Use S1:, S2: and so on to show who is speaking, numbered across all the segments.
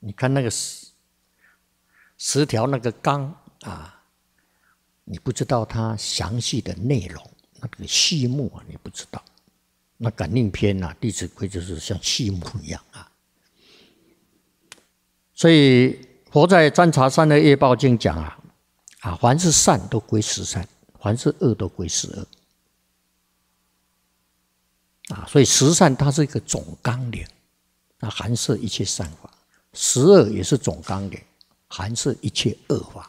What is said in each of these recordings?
S1: 你看那个10条那个纲啊，你不知道它详细的内容，那个细目啊，你不知道。那感应篇啊，《弟子规》就是像细目一样啊。所以佛在《占察三恶业报经》讲啊，凡是善都归十善，凡是恶都归十恶。所以十善它是一个总纲领，它含摄一切善法；十恶也是总纲领，含摄一切恶法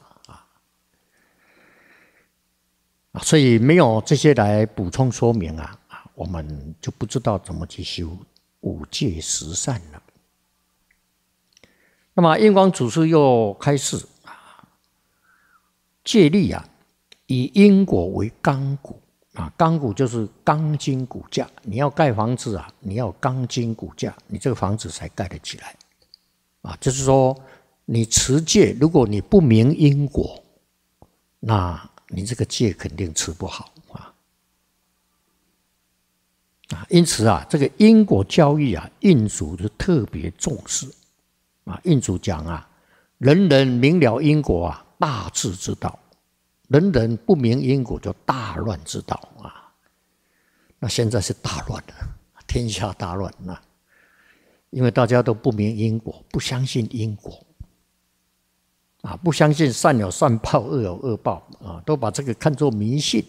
S1: 所以没有这些来补充说明我们就不知道怎么去修五戒十善了。那么印光祖师又开示戒律以因果为纲骨纲骨就是钢筋骨架。你要盖房子你要钢筋骨架，你这个房子才盖得起来就是说，你持戒，如果你不明因果，那你这个戒肯定持不好因此这个因果教育印祖就特别重视印祖讲人人明了因果大智之道，人人不明因果就大乱之道那现在是大乱了，天下大乱因为大家都不明因果，不相信因果不相信善有善报，恶有恶报都把这个看作迷信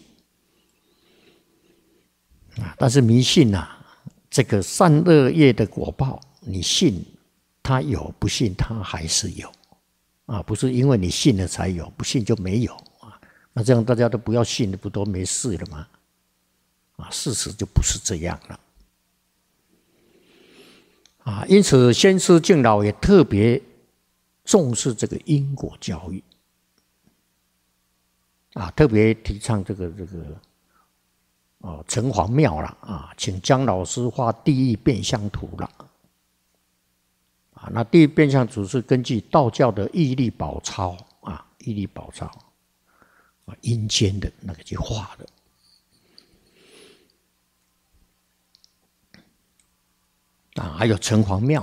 S1: 但是迷信这个善恶业的果报，你信它有，不信它还是有不是因为你信了才有，不信就没有那这样大家都不要信，不都没事了吗事实就不是这样了因此先师敬老也特别重视这个因果教育特别提倡这个城隍庙了请姜老师画地狱变相图了那地狱变相图是根据道教的义力宝钞义力宝钞阴间的那个去画的还有城隍庙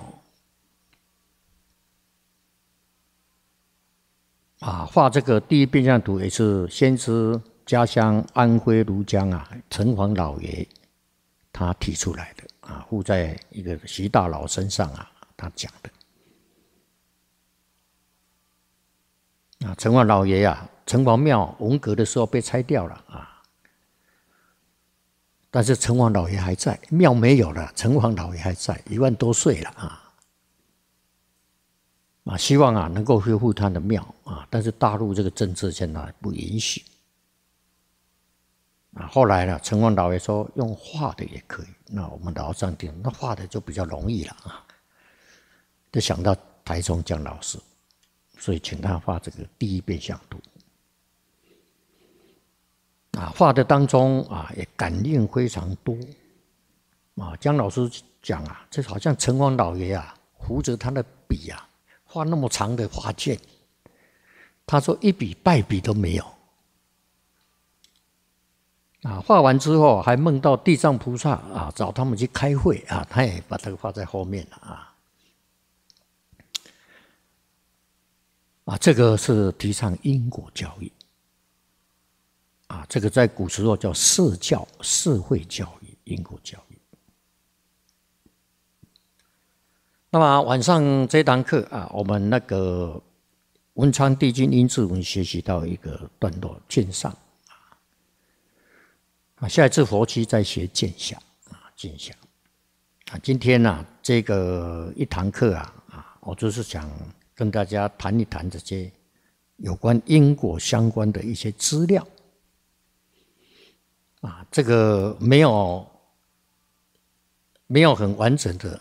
S1: 画这个地狱变相图也是先师家乡安徽庐江城隍老爷他提出来的附在一个徐大佬身上他讲的城隍老爷城隍庙文革的时候被拆掉了但是城隍老爷还在，庙没有了，城隍老爷还在，1万多岁了希望能够恢复他的庙但是大陆这个政治现在不允许后来呢，城隍老爷说用画的也可以，那我们老上听，那画的就比较容易了就想到台中姜老师，所以请他画这个地狱变相图画的当中也感应非常多姜老师讲这好像城隍老爷扶着他的笔画那么长的画卷，他说一笔败笔都没有画完之后还梦到地藏菩萨找他们去开会他也把这个画在后面了这个是提倡因果教育这个在古时候叫社教、社会教育、因果教育。那么晚上这堂课我们那个文昌帝君阴骘文学习到一个段落见上下一次佛期再学见想见想今天这个一堂课我就是想跟大家谈一谈这些有关因果相关的一些资料这个没有很完整的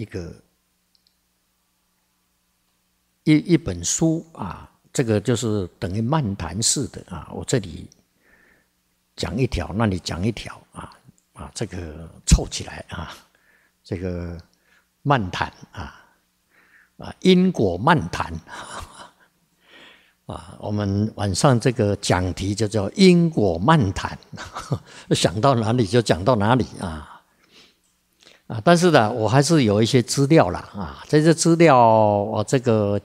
S1: 一本书这个就是等于漫谈式的我这里讲一条，那里讲一条这个凑起来这个漫谈因果漫谈我们晚上这个讲题就叫因果漫谈想到哪里就讲到哪里但是呢，我还是有一些资料啦这些资料我这个